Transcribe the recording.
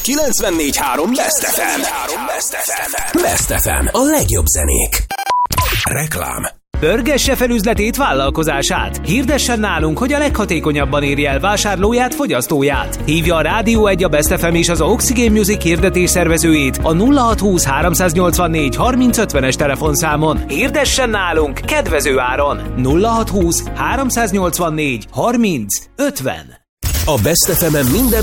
94.3 Best FM. Best FM. A legjobb zenék. Reklám. Pörgesse fel üzletét, vállalkozását. Hirdessen nálunk, hogy a leghatékonyabban érje el vásárlóját, fogyasztóját. Hívja a Rádió 1, a Best FM és az Oxygen Music hirdetés szervezőjét a 0620 384 3050-es telefonszámon. Hirdessen nálunk kedvező áron. 0620 384 3050. A Best FM-en minden